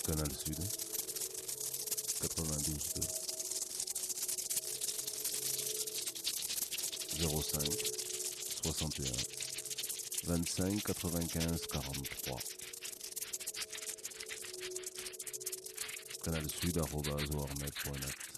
Canal Sud, 92.2, 05 61 25 95 43. Canal Sud @ornet.net.